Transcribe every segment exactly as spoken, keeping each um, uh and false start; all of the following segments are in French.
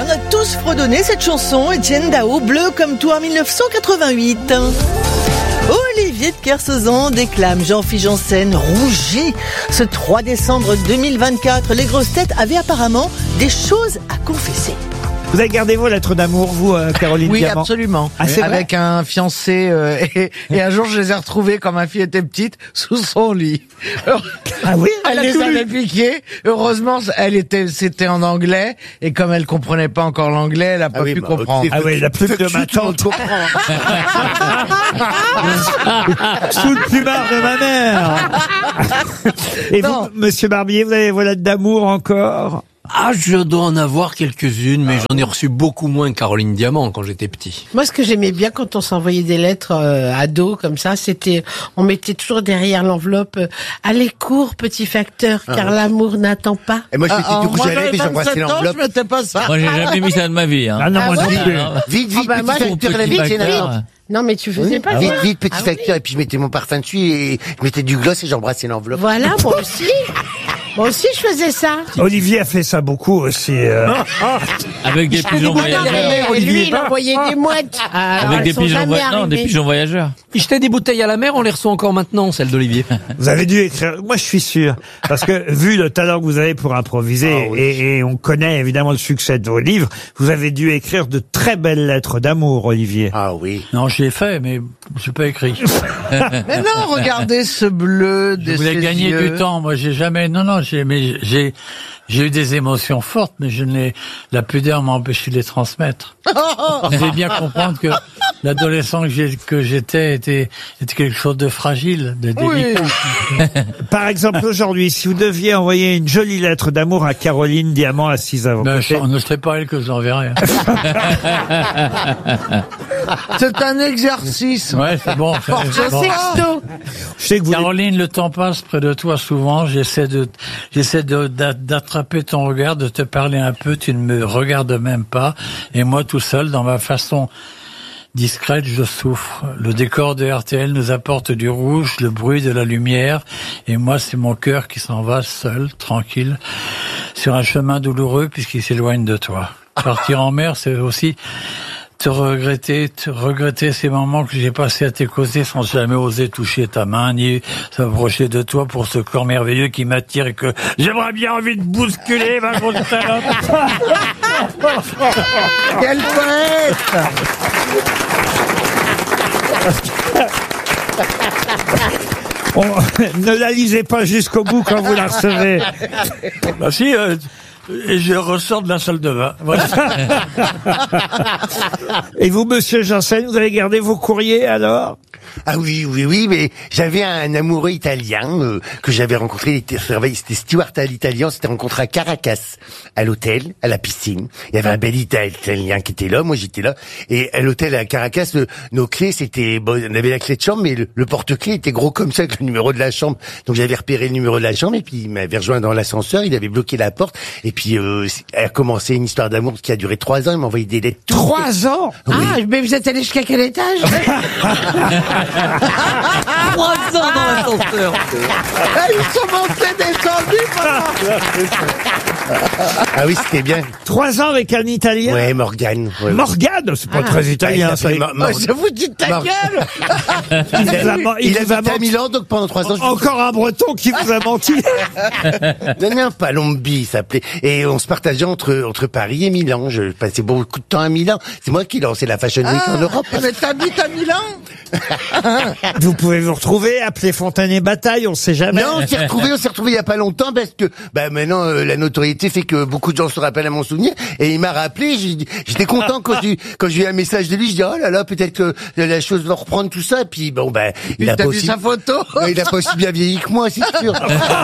on a tous fredonné cette chanson, Etienne Dao, Bleu comme toi, dix-neuf cent quatre-vingt-huit. Olivier de Kersauzon déclame Jean-Philippe Janssen rougi. Ce trois décembre deux mille vingt-quatre, les grosses têtes avaient apparemment des choses à confesser. Vous avez gardé vos lettres d'amour, vous, euh, Caroline Oui, Diamant? absolument. Ah, c'est Avec vrai un fiancé, euh, et, et un jour je les ai retrouvés quand ma fille était petite sous son lit. Ah oui? Elle les avait piqués. Heureusement, elle était, c'était en anglais, et comme elle comprenait pas encore l'anglais, elle a pas Ah oui, pu bah, comprendre. Ah oui, la plume de ma tante. Sous le plumard de ma mère. Et vous, Non. monsieur Barbier, vous avez vos lettres d'amour encore? Ah, je dois en avoir quelques-unes, mais j'en ai reçu beaucoup moins que Caroline Diamant quand j'étais petit. Moi, ce que j'aimais bien quand on s'envoyait des lettres euh, à dos comme ça, c'était, on mettait toujours derrière l'enveloppe euh, « Allez, cours, petit facteur, car l'amour n'attend pas Et moi, je mettais Ah, du ah, rouge moi, à lèvres et j'avais j'embrassais vingt-sept ans, l'enveloppe. je mettais pas ça. Moi, j'ai jamais mis ça de ma vie, hein. Ah non, moi Ah non ouais plus. Vite, vite, Ah bah, moi, petit facteur, j'ai- la vite, vite, vite. Non, mais tu faisais pas Vite, ça. vite, petit Ah oui. facteur, et puis je mettais mon parfum dessus et je mettais du gloss et j'embrassais l'enveloppe. Voilà, moi aussi. Moi aussi, je faisais ça. Olivier a fait ça beaucoup aussi. euh. Avec des pigeons Non, voyageurs. mais lui, il envoyait des mouettes. Alors, Avec elles des sont pigeons, jamais voy- non, des arrivées. pigeons voyageurs. Il jetait des bouteilles à la mer, on les reçoit encore maintenant, celles d'Olivier. Vous avez dû écrire. Moi, je suis sûr, parce que vu le talent que vous avez pour improviser, Ah oui. et, et on connaît évidemment le succès de vos livres, vous avez dû écrire de très belles lettres d'amour, Olivier. Ah oui. Non, je l'ai fait, mais je n'ai pas écrit. Mais non, regardez ce bleu Je de voulais ses gagner yeux. du temps. Moi, j'ai jamais. Non, non, j'ai. Mais j'ai. J'ai eu des émotions fortes, mais je ne les. La pudeur m'a empêché de les transmettre. Vous devez bien comprendre que l'adolescent que j'ai- que j'étais était, était quelque chose de fragile, de délicat. Par exemple, aujourd'hui, si vous deviez envoyer une jolie lettre d'amour à Caroline Diamant assise à vos Ben, côtés, je- ne serait pas elle que je l'enverrais. hein. C'est un exercice. Ouais, c'est bon. c'est- Un bon. sexto. je sais que vous... Caroline, le temps passe près de toi souvent. J'essaie de, j'essaie de, d'a- d'attraper ton regard, de te parler un peu. Tu ne me regardes même pas. Et moi, tout seul, dans ma façon discrète, je souffre. Le décor de R T L nous apporte du rouge, le bruit de la lumière. Et moi, c'est mon cœur qui s'en va seul, tranquille, sur un chemin douloureux puisqu'il s'éloigne de toi. Partir en mer, c'est aussi te regretter, te regretter ces moments que j'ai passés à tes côtés sans jamais oser toucher ta main, ni s'approcher de toi pour ce corps merveilleux qui m'attire et que j'aimerais bien envie de bousculer, ma grosse salope. Quel poète! On- ne la lisez pas jusqu'au bout quand vous la recevez. Bah si, euh, et je ressors de la salle de bain. Voilà. Et vous, monsieur Janssen, vous avez gardé vos courriers alors? Ah oui, oui, oui, mais j'avais un amoureux italien euh, que j'avais rencontré, il était, c'était Stewart à l'italien, on s'était rencontré à Caracas, à l'hôtel, à la piscine. Il y avait un bel italien qui était là, moi j'étais là, et à l'hôtel à Caracas, le- nos clés, c'était, bon, on avait la clé de chambre, mais le, le porte-clés était gros comme ça, avec le numéro de la chambre. Donc j'avais repéré le numéro de la chambre, et puis il m'avait rejoint dans l'ascenseur, il avait bloqué la porte, et puis euh, a commencé une histoire d'amour qui a duré trois ans, il m'a envoyé des lettres. toutes- Trois ans? Ah, mais vous êtes allé jusqu'à quel étage? Trois ans dans l'ascenseur. Ah, ils sont montés descendus pendant... Ah oui, c'était bien. Trois ans avec un Italien? Ouais, Morgane. Ouais. Morgane, c'est pas Ah. très italien, Ah, il ça. s'appelait Mor- Mor- Oh, ça vous dit de ta Mor- gueule! Il vous a, man- il Il vous a avait à menti. Milan, donc pendant trois ans, je Encore un breton qui vous a menti. Non, non, Palombi, il s'appelait. Et on se partageait entre, entre Paris et Milan. Je passais beaucoup de temps à Milan. C'est moi qui lançais la Fashion Week en Europe. Ah, mais t'habites à Milan? Vous pouvez vous retrouver, appeler Fontaine et Bataille, on sait jamais. Non, on s'est retrouvés, on s'est retrouvés il y a pas longtemps parce que, bah, maintenant, euh, la notoriété fait que beaucoup de gens se rappellent à mon souvenir. Et il m'a rappelé, j'ai dit- j'étais content quand j'ai, quand j'ai eu un message de lui, je dis, oh là là, peut-être que la chose va reprendre tout ça. Et puis, bon, bah, il, Il a t'a pas vu aussi, sa photo? Ouais, il a pas aussi bien vieilli que moi, c'est sûr.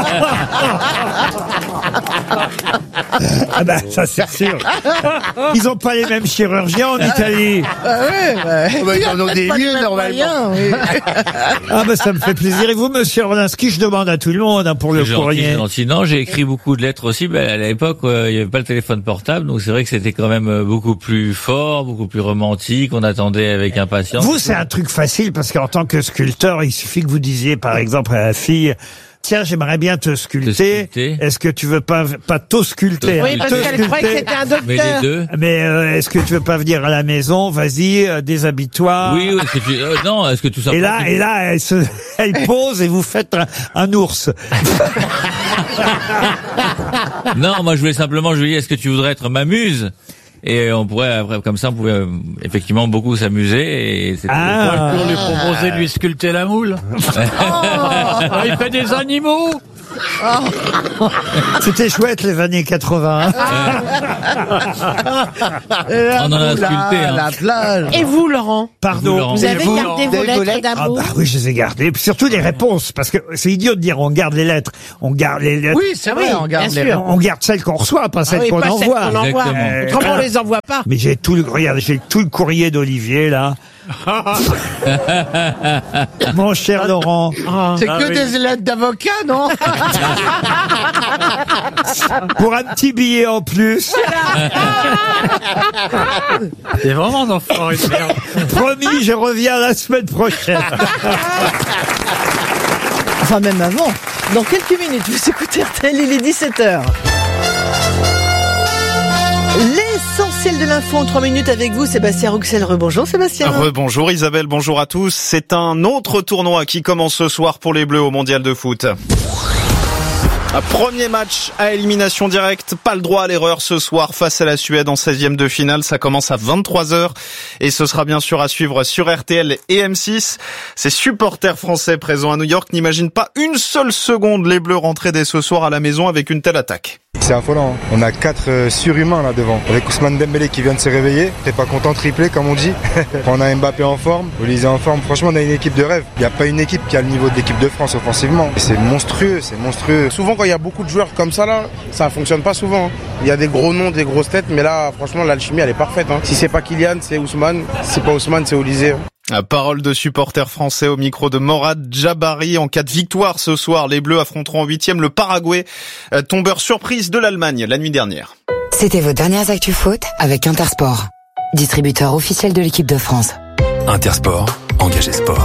Ah bah, ça c'est sûr. Ils ont pas les mêmes chirurgiens en Italie. Ah ouais, bah, Bah, ils en ont des pas les mieux, mêmes normalement. moyens, oui. Ah bah, ça me fait plaisir. Et vous, monsieur Orlinski, je demande à tout le monde hein, pour le C'est gentil, courrier. c'est gentil. Non, j'ai écrit beaucoup de lettres aussi. Ben, à l'époque, euh, il n'y avait pas le téléphone portable, donc c'est vrai que c'était quand même euh, beaucoup plus fort, beaucoup plus romantique. On attendait avec impatience. Vous, c'est un truc facile parce qu'en tant que sculpteur, il suffit que vous disiez, par exemple, à la fille, tiens, j'aimerais bien te sculpter. Te sculpter. Est-ce que tu veux pas, pas t'ausculter, Oui, hein, parce te qu'elle croyait que sculpter. c'était un Mais les docteur. deux. Mais euh, est-ce que tu veux pas venir à la maison? Vas-y, euh, déshabille-toi. Oui, oui, est-ce que tu, euh, non, est-ce que tout ça. Et là, et là, elle se, elle pose et vous faites un, un ours. Non, moi je voulais simplement, je lui dis, est-ce que tu voudrais être ma muse? Et on pourrait, après, comme ça, on pouvait euh, effectivement beaucoup s'amuser. Et c'était Ah. Pour lui proposer de lui sculpter la moule. Ah, il fait des animaux. C'était chouette les années quatre-vingts. hein. On en a sculpté, hein. La plage. Et vous, Laurent? Pardon. Laurent. Vous avez vous, gardé vous vos avez vos lettres lettres Ah d'amour? bah oui, je les ai gardées. Et puis surtout les réponses, parce que c'est idiot de dire on garde les lettres. On garde les lettres. Oui, c'est vrai, Oui, on garde bien les sûr. On garde celles qu'on reçoit, pas celles Ah oui, qu'on pas celles envoie. qu'on envoie. Exactement. Autrement, on les envoie pas. Mais j'ai tout le, regarde, j'ai tout le courrier d'Olivier, là. Mon cher Laurent. C'est Ah que oui. des lettres d'avocat, non? Pour un petit billet en plus. C'est vraiment un enfant, une merde. Promis, je reviens la semaine prochaine. Enfin, même avant. Dans quelques minutes, vous écoutez R T L, il est dix-sept heures. L'essentiel de l'info en trois minutes avec vous, Sébastien Rouxel. Rebonjour Sébastien. Rebonjour Isabelle, bonjour à tous. C'est un autre tournoi qui commence ce soir pour les Bleus au Mondial de foot. Un premier match à élimination directe, pas le droit à l'erreur ce soir face à la Suède en seizième de finale. Ça commence à vingt-trois heures et ce sera bien sûr à suivre sur R T L et M six. Ces supporters français présents à New York n'imaginent pas une seule seconde les Bleus rentrer dès ce soir à la maison avec une telle attaque. C'est affolant, hein. On a quatre euh, surhumains là devant. Avec Ousmane Dembélé qui vient de se réveiller. T'es pas content, triplé comme on dit. On a Mbappé en forme, Olysée en forme. Franchement, on a une équipe de rêve. Il n'y a pas une équipe qui a le niveau de l'équipe de France offensivement. C'est monstrueux, c'est monstrueux. Souvent quand il y a beaucoup de joueurs comme ça là, ça fonctionne pas souvent. Il y a des gros noms, des grosses têtes, mais là franchement l'alchimie elle est parfaite. Hein. Si c'est pas Kylian, c'est Ousmane. Si c'est pas Ousmane, c'est Olysée. Parole de supporters français au micro de Morad Djabari. En cas de victoire ce soir, les Bleus affronteront en huitième le Paraguay, tombeur surprise de l'Allemagne la nuit dernière. C'était vos dernières actus foot avec Intersport, distributeur officiel de l'équipe de France. Intersport, engagé sport.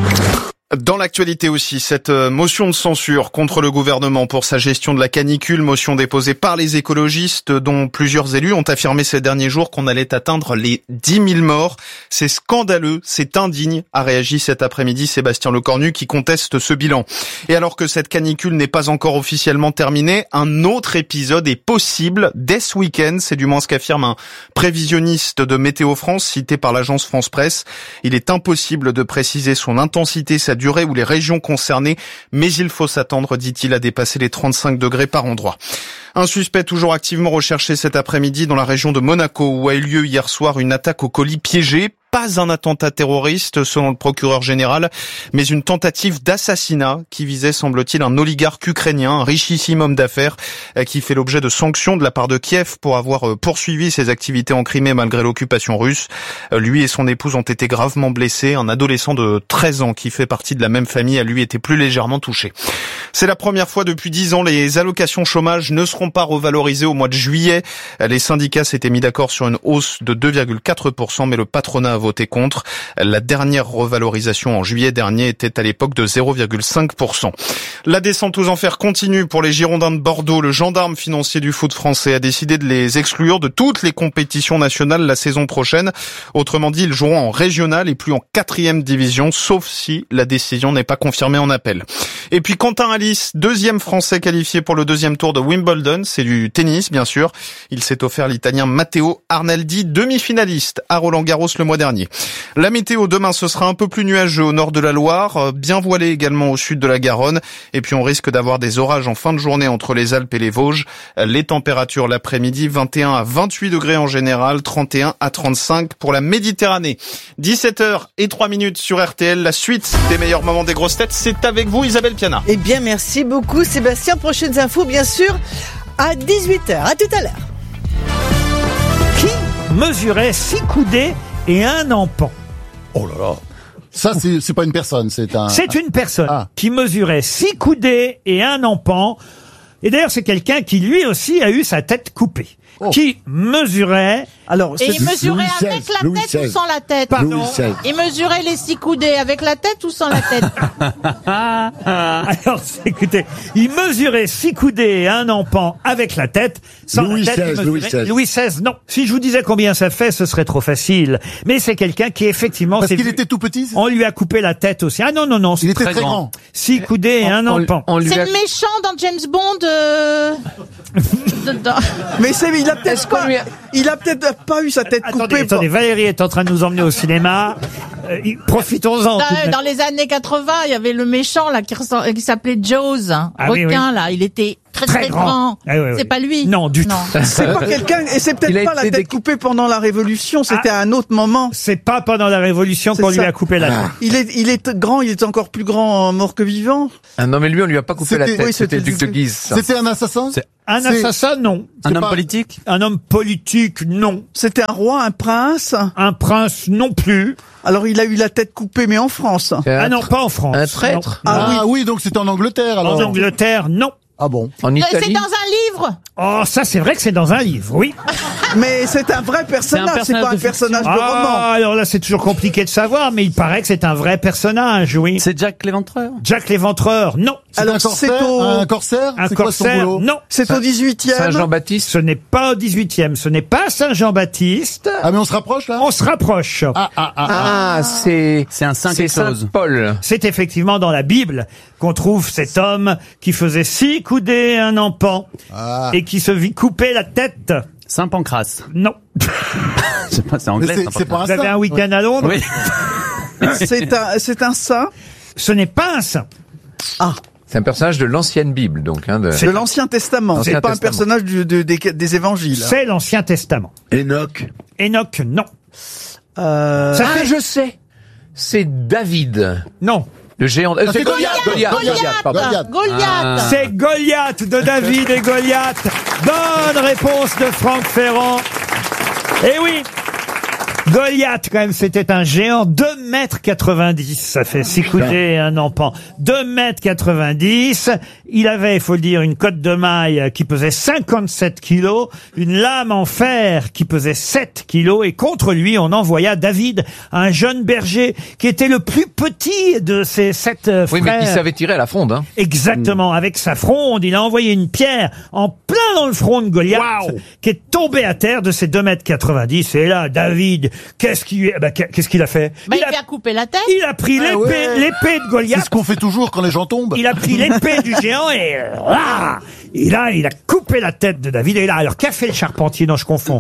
Dans l'actualité aussi, cette motion de censure contre le gouvernement pour sa gestion de la canicule, motion déposée par les écologistes dont plusieurs élus ont affirmé ces derniers jours qu'on allait atteindre les dix mille morts. C'est scandaleux, c'est indigne, a réagi cet après-midi Sébastien Lecornu qui conteste ce bilan. Et alors que cette canicule n'est pas encore officiellement terminée, un autre épisode est possible dès ce week-end. C'est du moins ce qu'affirme un prévisionniste de Météo France cité par l'agence France Presse. Il est impossible de préciser son intensité, sa durée ou les régions concernées, mais il faut s'attendre, dit-il, à dépasser les trente-cinq degrés par endroit. Un suspect toujours activement recherché cet après-midi dans la région de Monaco où a eu lieu hier soir une attaque au colis piégé. Pas un attentat terroriste selon le procureur général, mais une tentative d'assassinat qui visait, semble-t-il, un oligarque ukrainien, un richissime homme d'affaires qui fait l'objet de sanctions de la part de Kiev pour avoir poursuivi ses activités en Crimée malgré l'occupation russe. Lui et son épouse ont été gravement blessés. Un adolescent de treize ans qui fait partie de la même famille a lui été plus légèrement touché. C'est la première fois depuis dix ans, les allocations chômage ne seront pas revalorisées au mois de juillet. Les syndicats s'étaient mis d'accord sur une hausse de deux virgule quatre pour cent, mais le patronat a voté contre. La dernière revalorisation en juillet dernier était à l'époque de zéro virgule cinq pour cent. La descente aux enfers continue pour les Girondins de Bordeaux. Le gendarme financier du foot français a décidé de les exclure de toutes les compétitions nationales la saison prochaine. Autrement dit, ils joueront en régional et plus en quatrième division, sauf si la décision n'est pas confirmée en appel. Et puis Quentin Halys, deuxième français qualifié pour le deuxième tour de Wimbledon. C'est du tennis, bien sûr. Il s'est offert l'Italien Matteo Arnaldi, demi-finaliste à Roland-Garros le mois dernier. La météo demain, ce sera un peu plus nuageux au nord de la Loire, bien voilé également au sud de la Garonne. Et puis on risque d'avoir des orages en fin de journée entre les Alpes et les Vosges. Les températures l'après-midi, vingt et un à vingt-huit degrés en général, trente et un à trente-cinq pour la Méditerranée. dix-sept heures et trois minutes sur R T L. La suite des meilleurs moments des grosses têtes, c'est avec vous Isabelle Piana. Eh bien, merci beaucoup Sébastien. Prochaines infos, bien sûr, à dix-huit heures. À tout à l'heure. Qui mesurait six coudées et un empan? Oh là là. Ça, c'est, c'est pas une personne, c'est un... C'est une personne Ah. qui mesurait six coudées et un empan. Et d'ailleurs, c'est quelqu'un qui lui aussi a eu sa tête coupée. qui mesurait... Alors, Et il mesurait Louis avec seize, la Louis tête seize. ou sans la tête Pardon Louis seize. Il mesurait les six coudées avec la tête ou sans la tête Alors, écoutez, il mesurait six coudées et un empan avec la tête. Sans Louis la tête, il seize, Louis mesurait- seize. Louis seize, non. Si je vous disais combien ça fait, ce serait trop facile. Mais c'est quelqu'un qui, effectivement... Parce s'est qu'il vu- était tout petit. On lui a coupé la tête aussi. Ah non, non, non. Il était très très grand. Six coudées et un On- empan. on lui C'est a- le méchant dans James Bond. Euh... dedans. Mais c'est, il a peut-être Est-ce qu'on pas, lui a- il a peut-être pas eu sa tête Attendez, coupée. attendez, Valérie est en train de nous emmener au cinéma. Euh, il- Profitons-en. tout de Dans, même. dans les années quatre-vingts, il y avait le méchant là qui, ressemble- qui s'appelait Jaws, hein, Ah oui, requin oui. là. Il était très Très très, grand. grand. Ah oui, oui. C'est pas lui. Non, du tout. C'est pas quelqu'un, et c'est Il peut-être a pas la été tête dé- coupée pendant la Révolution, c'était à un autre moment. C'est pas pendant la Révolution C'est qu'on lui ça. a coupé la tête. Il est, il est grand, il est encore plus grand mort que vivant. Ah non, mais lui, on lui a pas coupé la C'était- tête. oui, C'était le c'était- duc de Guise. ça. C'était un assassin. Un C'est- assassin, non. Un homme politique Un homme politique, non. C'était un roi, un prince. Un prince, non plus. Alors il a eu la tête coupée, mais en France. Ah non, pas en France. Un traître. Non. Ah, oui. donc c'était en Angleterre alors. En Angleterre, non. Ah bon. En Euh, C'est Italie. dans un livre. Oh, ça c'est vrai que c'est dans un livre, oui. Mais c'est un vrai personnage, c'est pas un personnage de roman. Ah, alors là c'est toujours compliqué de savoir, mais il paraît que c'est un vrai personnage, oui. C'est Jack l'Éventreur. Jack l'Éventreur, non. C'est Alors, un c'est corsaire. au- Un corsaire. Un C'est quoi son corsaire, boulot non. C'est au dix-huitième. Saint-Jean-Baptiste. Ce n'est pas au dix-huitième, ce n'est pas Saint-Jean-Baptiste. Ah mais on se rapproche là. On se rapproche. Ah ah ah. Ah, c'est C'est un saint c'est quelque chose. Saint Paul. C'est effectivement dans la Bible qu'on trouve cet homme qui faisait six coudées et un empan Ah. et qui se vit couper la tête. Saint Pancras. Non. Je sais pas, c'est Mais anglais. c'est Saint c'est pas Pancras. un Vous avez saint. un week-end à Londres? Oui. C'est un, c'est un saint Ce n'est pas un saint. C'est un personnage de l'ancienne Bible, donc. Hein, de... de l'Ancien Testament. L'Ancien C'est pas un Testament. personnage du- de- des, des évangiles. C'est l'Ancien Testament. Enoch. Enoch, non. Euh, Ça Ah, fait... je sais. C'est David, Non. le géant. Euh, c'est c'est Goliath. Goliath. Goliath. pardon. Goliath. Goliath. Ah. C'est Goliath de David et Goliath. Bonne réponse de Franck Ferrand. Eh oui. Goliath, quand même, c'était un géant, deux mètres quatre-vingt-dix. Ça fait six coudées et un empan. deux mètres quatre-vingt-dix. Il avait, il faut le dire, une cotte de maille qui pesait cinquante-sept kilos, une lame en fer qui pesait sept kilos, et contre lui, on envoya David, un jeune berger qui était le plus petit de ses sept euh, Oui, frères. mais qui savait tirer à la fronde. Hein. Exactement, avec sa fronde, il a envoyé une pierre en plein dans le front de Goliath, qui est tombé à terre de ses deux mètres quatre-vingt-dix. Et là, David, qu'est-ce qu'il bah, qu'est-ce qu'il a fait? Bah, il, il a, lui a coupé la tête. il a pris Ah l'épée, ouais. l'épée de C'est Goliath. ce qu'on fait toujours quand les gens tombent. Il a pris l'épée du géant et euh, ah, et là, il a coupé la tête de David. Et là, alors qu'a fait le charpentier? Non, je confonds.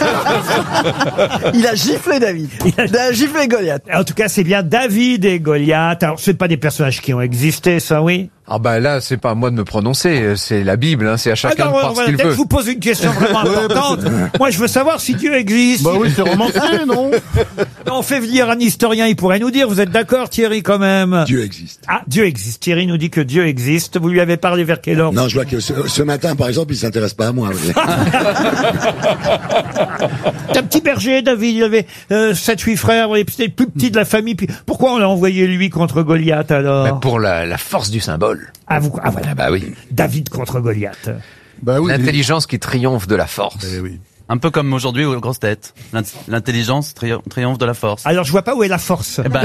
il a giflé David. Il a giflé Goliath. En tout cas, c'est bien David et Goliath. Alors, c'est pas des personnages qui ont existé, ça, oui. Ah bah là, c'est pas à moi de me prononcer, c'est la Bible, hein, c'est à chacun Ah non, de croire ce voilà, qu'il peut-être veut. je vous pose une question vraiment importante. Moi, je veux savoir si Dieu existe. Bah oui, c'est romancé, non? On fait venir un historien, il pourrait nous dire. Vous êtes d'accord, Thierry, quand même? Dieu existe. Ah, Dieu existe. Thierry nous dit que Dieu existe. Vous lui avez parlé vers quelle heure? Non, je vois que ce, ce matin, par exemple, il s'intéresse pas à moi. oui. C'est un petit berger, David. Il avait euh, sept, huit frères. et C'était le plus petit de la famille. Puis pourquoi on l'a envoyé lui contre Goliath alors? Bah, pour la, la force du symbole. Ah, vous, ah voilà. Bah oui. David contre Goliath. Bah oui. L'intelligence qui triomphe de la force. Eh oui. Un peu comme aujourd'hui aux grosses têtes. L'int- L'intelligence tri- triomphe de la force. Alors je vois pas où est la force. Eh ben,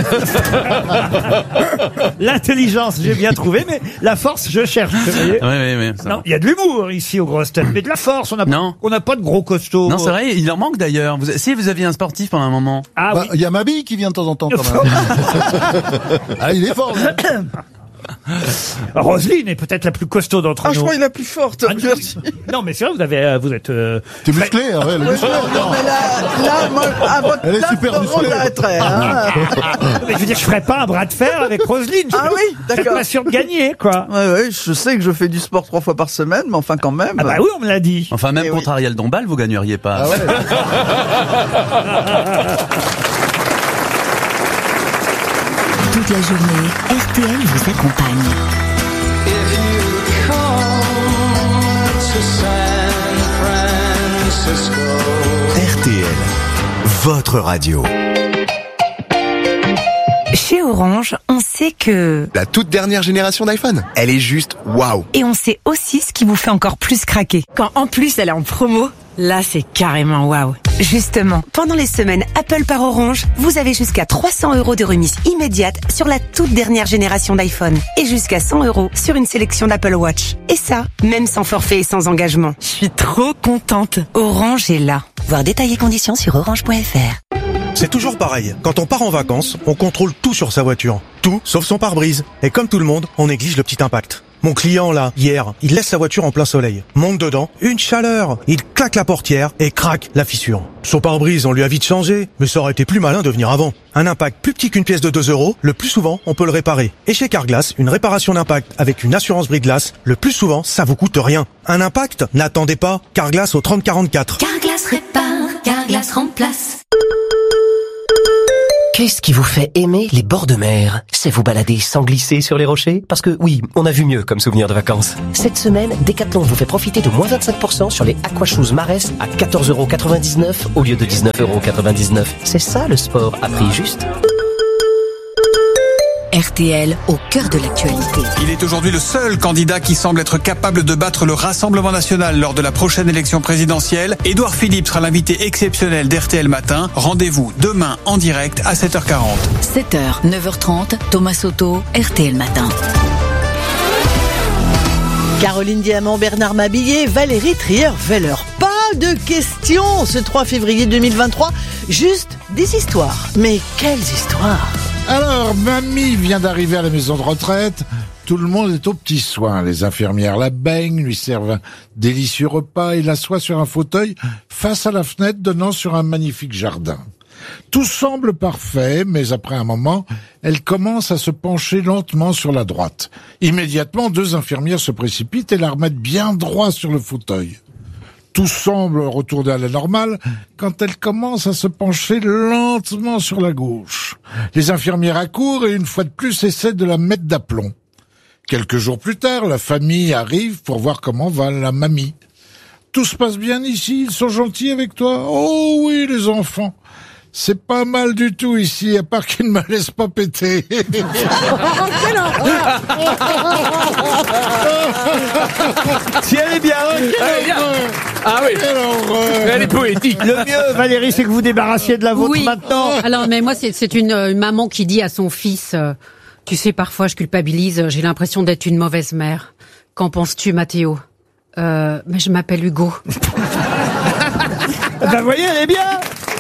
L'intelligence, j'ai bien trouvé, mais la force, je cherche. Vous voyez. oui, oui, oui. ça Non, va. il y a de l'humour ici aux grosses têtes, mais de la force. On n'a Non. on n'a pas de gros costauds. Non, c'est vrai, il en manque d'ailleurs. Vous, si vous aviez un sportif pendant un moment. Ah Bah, oui. il y a Mabille qui vient de temps en temps quand même. Ah, il est fort. lui. Roselyne est peut-être la plus costaud d'entre Ah, nous. je crois qu'il est la plus forte. Ah, non, Merci. non, mais c'est vrai, vous avez, euh, vous êtes. Euh, T'es musclé, hein, ouais, elle est musclée. Non, mais là, là, moi, à votre Elle est place, super on musclée. l'arrêterait, hein. mais je veux dire, je ferais pas un bras de fer avec Roselyne. Je Ah suis- oui, Je suis d'accord. pas sûr de gagner, quoi. Ouais, ouais, je sais que je fais du sport trois fois par semaine, mais enfin quand même. Ah bah oui, on me l'a dit. Enfin, même Eh contre Ariel Dombal, vous gagneriez pas. Ah ouais. Toute la journée, R T L vous accompagne. R T L, votre radio. Chez Orange, on sait sait que... La toute dernière génération d'iPhone, elle est juste waouh. Et on sait aussi ce qui vous fait encore plus craquer. Quand en plus elle est en promo, là c'est carrément waouh. Justement, pendant les semaines Apple par Orange, vous avez jusqu'à trois cents euros de remise immédiate sur la toute dernière génération d'iPhone. Et jusqu'à cent euros sur une sélection d'Apple Watch. Et ça, même sans forfait et sans engagement. Je suis trop contente. Orange est là. Voir détails et conditions sur orange point f r. C'est toujours pareil. Quand on part en vacances, on contrôle tout sur sa voiture. Tout, sauf son pare-brise. Et comme tout le monde, on néglige le petit impact. Mon client, là, hier, il laisse sa voiture en plein soleil. Monte dedans, une chaleur. Il claque la portière et craque la fissure. Son pare-brise, on lui a vite changé, mais ça aurait été plus malin de venir avant. Un impact plus petit qu'une pièce de deux euros, le plus souvent, on peut le réparer. Et chez Carglass, une réparation d'impact avec une assurance brise-glace, le plus souvent, ça vous coûte rien. Un impact? N'attendez pas. Carglass au trente quarante-quatre. Carglass répare, Carglass remplace. Qu'est-ce qui vous fait aimer les bords de mer? C'est vous balader sans glisser sur les rochers? Parce que oui, on a vu mieux comme souvenir de vacances. Cette semaine, Decathlon vous fait profiter de moins vingt-cinq pour cent sur les Aquashoes Marès à quatorze euros quatre-vingt-dix-neuf au lieu de dix-neuf euros quatre-vingt-dix-neuf. C'est ça le sport à prix juste. R T L au cœur de l'actualité. Il est aujourd'hui le seul candidat qui semble être capable de battre le Rassemblement national lors de la prochaine élection présidentielle. Édouard Philippe sera l'invité exceptionnel d'R T L Matin. Rendez-vous demain en direct à sept heures quarante. sept heures, neuf heures trente, Thomas Soto, R T L Matin. Caroline Diamant, Bernard Mabillé, Valérie Trierweiler. Pas de questions ce trois février deux mille vingt-trois, juste des histoires. Mais quelles histoires! Alors, mamie vient d'arriver à la maison de retraite. Tout le monde est aux petits soins. Les infirmières la baignent, lui servent un délicieux repas et l'assoient sur un fauteuil face à la fenêtre donnant sur un magnifique jardin. Tout semble parfait, mais après un moment, elle commence à se pencher lentement sur la droite. Immédiatement, deux infirmières se précipitent et la remettent bien droit sur le fauteuil. Tout semble retourner à la normale quand elle commence à se pencher lentement sur la gauche. Les infirmières accourent et une fois de plus essaient de la mettre d'aplomb. Quelques jours plus tard, la famille arrive pour voir comment va la mamie. Tout se passe bien ici, ils sont gentils avec toi? Oh oui, les enfants. C'est pas mal du tout ici, à part qu'ils ne me laissent pas péter. Si elle est bien, elle est bien. Ah oui, elle est poétique. Le mieux, Valérie, c'est que vous débarrassiez de la vôtre oui. maintenant. Alors, mais moi, c'est, c'est une, une maman qui dit à son fils, euh, tu sais, parfois je culpabilise, j'ai l'impression d'être une mauvaise mère. Qu'en penses-tu, Mathéo? euh, Mais je m'appelle Hugo. Ben, vous voyez, elle est bien.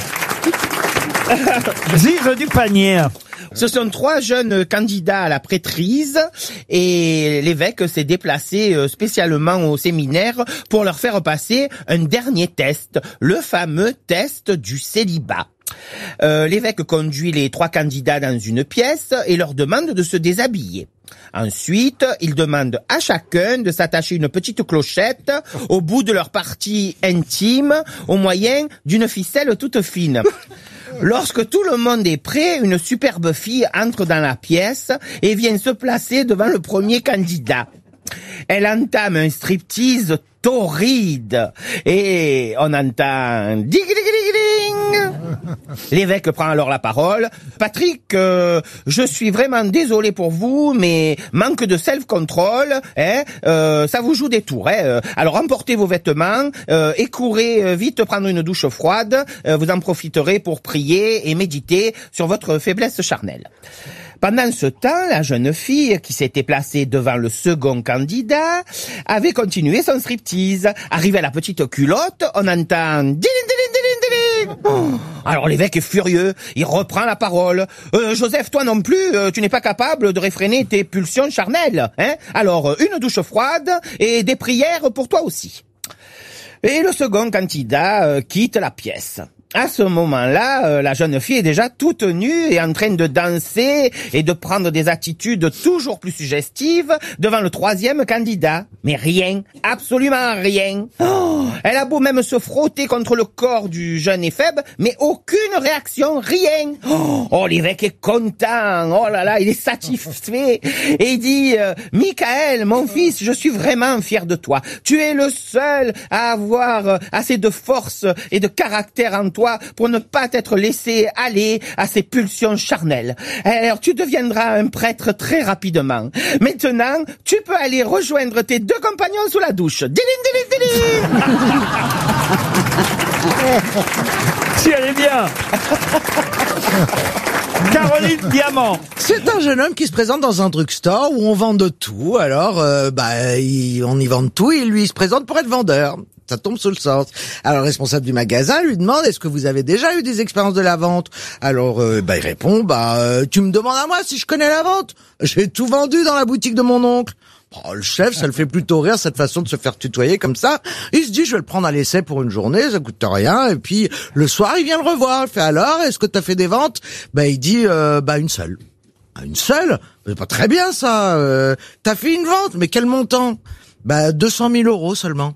Ziz du panier. Ce sont trois jeunes candidats à la prêtrise et l'évêque s'est déplacé spécialement au séminaire pour leur faire passer un dernier test, le fameux test du célibat. Euh, l'évêque conduit les trois candidats dans une pièce et leur demande de se déshabiller. Ensuite, il demande à chacun de s'attacher une petite clochette au bout de leur partie intime au moyen d'une ficelle toute fine. Lorsque tout le monde est prêt, une superbe fille entre dans la pièce et vient se placer devant le premier candidat. Elle entame un striptease torride et on entend ding ding ding ding. L'évêque prend alors la parole. Patrick, euh, je suis vraiment désolé pour vous, mais manque de self-control, hein, euh, ça vous joue des tours. Hein. Alors emportez vos vêtements euh, et courez vite prendre une douche froide. Euh, vous en profiterez pour prier et méditer sur votre faiblesse charnelle. Pendant ce temps, la jeune fille qui s'était placée devant le second candidat avait continué son striptease. Arrivé à la petite culotte, on entend ding ding ding ding ding. Oh. Alors l'évêque est furieux, il reprend la parole. Euh, Joseph, toi non plus, euh, tu n'es pas capable de réfréner tes pulsions charnelles, hein? Alors une douche froide et des prières pour toi aussi. Et le second candidat euh, quitte la pièce. À ce moment-là, euh, la jeune fille est déjà toute nue et en train de danser et de prendre des attitudes toujours plus suggestives devant le troisième candidat. Mais rien, absolument rien. Oh, elle a beau même se frotter contre le corps du jeune éphèbe, mais aucune réaction, rien. Oh, oh l'évêque est content, oh là là, il est satisfait. Et il dit, euh, Michael, mon fils, je suis vraiment fier de toi. Tu es le seul à avoir assez de force et de caractère en toi toi pour ne pas t'être laissé aller à ses pulsions charnelles. Alors tu deviendras un prêtre très rapidement. Maintenant, tu peux aller rejoindre tes deux compagnons sous la douche. Diling, diling, diling. Si elle est bien. Caroline Diamant. C'est un jeune homme qui se présente dans un drugstore où on vend de tout. Alors, euh, bah, il- on y vend de tout et lui, il se présente pour être vendeur. Ça tombe sous le sens. Alors, le responsable du magasin lui demande, est-ce que vous avez déjà eu des expériences de la vente? Alors, euh, bah, il répond, bah, euh, tu me demandes à moi si je connais la vente? J'ai tout vendu dans la boutique de mon oncle. Oh, le chef, ça le fait plutôt rire, cette façon de se faire tutoyer comme ça. Il se dit, je vais le prendre à l'essai pour une journée, ça coûte rien. Et puis, le soir, il vient le revoir. Il fait, alors, est-ce que t'as fait des ventes? Bah, il dit, euh, bah, une seule. Ah, une seule? C'est pas très bien, ça. Euh, t'as fait une vente, mais quel montant? Bah, deux cent mille euros seulement.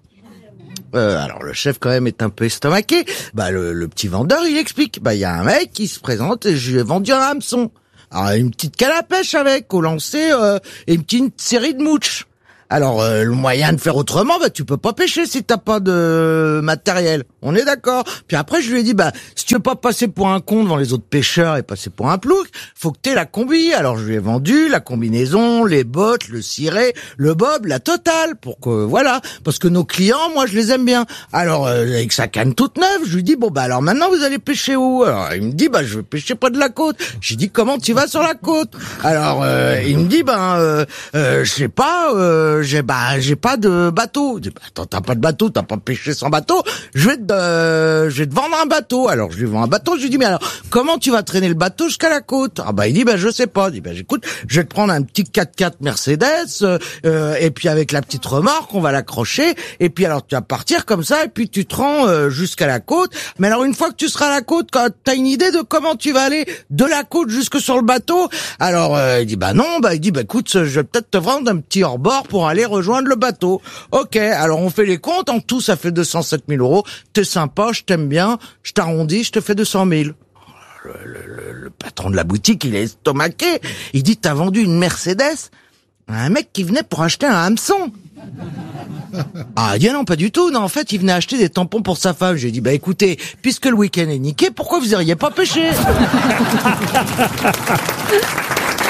Euh, alors le chef quand même est un peu estomaqué. Bah le, le petit vendeur il explique. Bah il y a un mec qui se présente et je lui ai vendu un hameçon. Alors une petite canne à pêche avec au lancer euh, et une petite série de mouches. Alors euh, le moyen de faire autrement, bah tu peux pas pêcher si t'as pas de matériel. On est d'accord. Puis après je lui ai dit bah si tu veux pas passer pour un con devant les autres pêcheurs et passer pour un plouc, faut que t'aies la combi. Alors je lui ai vendu la combinaison, les bottes, le ciré, le bob, la totale pour que voilà, parce que nos clients, moi je les aime bien. Alors euh, avec sa canne toute neuve, je lui dis bon bah alors maintenant vous allez pêcher où? Alors il me dit bah je vais pêcher près de la côte. J'ai dit comment tu vas sur la côte? Alors euh, il me dit ben euh, euh, je sais pas euh, j'ai bah j'ai pas de bateau. Je dis, bah, attends, t'as pas de bateau, t'as pas pêché sans bateau. Je vais te euh, je vais te vendre un bateau. Alors je lui vends un bateau. Je lui dis mais alors comment tu vas traîner le bateau jusqu'à la côte? Ah bah il dit bah je sais pas. Je dis bah écoute, je vais te prendre un petit quatre-quatre Mercedes euh, et puis avec la petite remorque on va l'accrocher et puis alors tu vas partir comme ça et puis tu te rends euh, jusqu'à la côte. Mais alors une fois que tu seras à la côte, t'as une idée de comment tu vas aller de la côte jusque sur le bateau? Alors euh, il dit bah non. Bah il dit bah écoute, je vais peut-être te vendre un petit hors-bord pour aller rejoindre le bateau. Ok, alors on fait les comptes, en tout ça fait deux cent sept mille euros, t'es sympa, je t'aime bien, je t'arrondis, je te fais deux cent mille. Le, le, le, le patron de la boutique, il est estomaqué, il dit t'as vendu une Mercedes à un mec qui venait pour acheter un hameçon. Ah, il dit non, pas du tout, non, en fait il venait acheter des tampons pour sa femme. J'ai dit bah écoutez, puisque le week-end est niqué, pourquoi vous iriez pas pêcher?